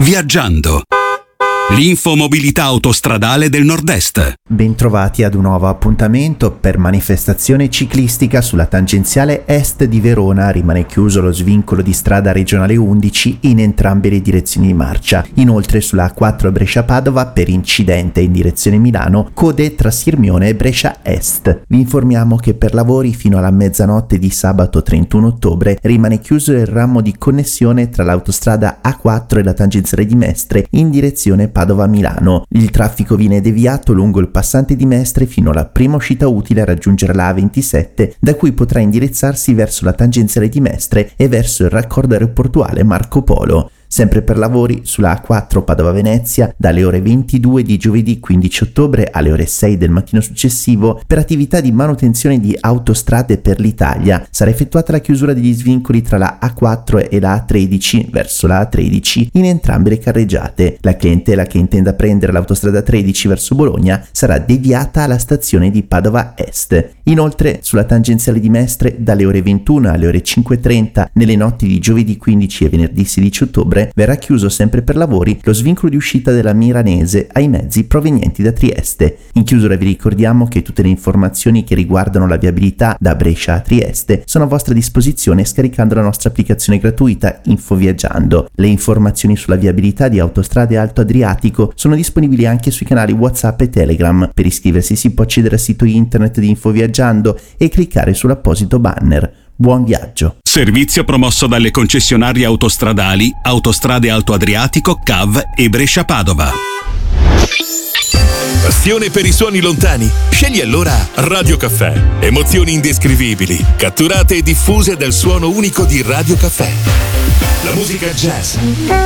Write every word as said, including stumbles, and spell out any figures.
Viaggiando. L'infomobilità autostradale del Nord-Est. Bentrovati ad un nuovo appuntamento per manifestazione ciclistica sulla tangenziale est di Verona. Rimane chiuso lo svincolo di strada regionale undici in entrambe le direzioni di marcia. Inoltre sulla A quattro Brescia-Padova per incidente in direzione Milano, code tra Sirmione e Brescia Est. Vi informiamo che per lavori fino alla mezzanotte di sabato trentuno ottobre rimane chiuso il ramo di connessione tra l'autostrada A quattro e la tangenziale di Mestre in direzione Padova-Milano. Il traffico viene deviato lungo il passante di Mestre fino alla prima uscita utile a raggiungere la A ventisette, da cui potrà indirizzarsi verso la tangenziale di Mestre e verso il raccordo aeroportuale Marco Polo. Sempre per lavori sulla A quattro Padova-Venezia dalle ore ventidue di giovedì quindici ottobre alle ore sei del mattino successivo per attività di manutenzione di autostrade per l'Italia. Sarà effettuata la chiusura degli svincoli tra la A quattro e la A tredici verso la A tredici in entrambe le carreggiate. La clientela che intenda prendere l'autostrada tredici verso Bologna sarà deviata alla stazione di Padova Est. Inoltre sulla tangenziale di Mestre dalle ore ventuno alle ore cinque e trenta nelle notti di giovedì quindici e venerdì sedici ottobre verrà chiuso sempre per lavori lo svincolo di uscita della Milanese ai mezzi provenienti da Trieste. In chiusura vi ricordiamo che tutte le informazioni che riguardano la viabilità da Brescia a Trieste sono a vostra disposizione scaricando la nostra applicazione gratuita Infoviaggiando. Le informazioni sulla viabilità di Autostrade Alto Adriatico sono disponibili anche sui canali WhatsApp e Telegram. Per iscriversi si può accedere al sito internet di Infoviaggiando e cliccare sull'apposito banner. Buon viaggio. Servizio promosso dalle concessionarie autostradali Autostrade Alto Adriatico, C A V e Brescia Padova. Passione per i suoni lontani? Scegli allora Radio Caffè. Emozioni indescrivibili, catturate e diffuse dal suono unico di Radio Caffè. La musica jazz,